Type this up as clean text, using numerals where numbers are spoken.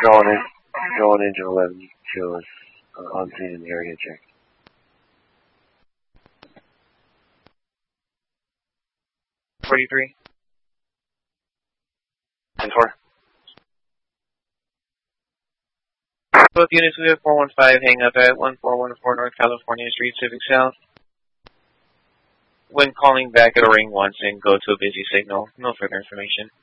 Going into 11 shows on scene in the area check. $43. 10-4. Both units, we have 415 hang up at 1414 North California Street, Civic South. When calling back, it'll ring once and go to a busy signal. No further information.